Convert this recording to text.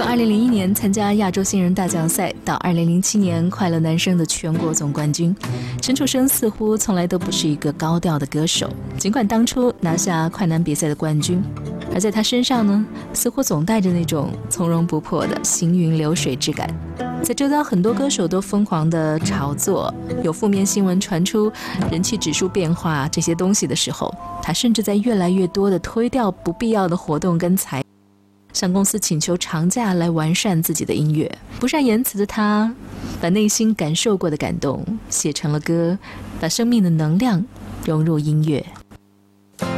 从2001年参加亚洲新人大奖赛到2007年快乐男声的全国总冠军，陈楚生似乎从来都不是一个高调的歌手，尽管当初拿下快男比赛的冠军，而在他身上呢，似乎总带着那种从容不迫的行云流水之感。在周遭很多歌手都疯狂的炒作，有负面新闻传出，人气指数变化这些东西的时候，他甚至在越来越多的推掉不必要的活动跟采向公司请求长假来完善自己的音乐。不善言辞的他，把内心感受过的感动写成了歌，把生命的能量融入音乐。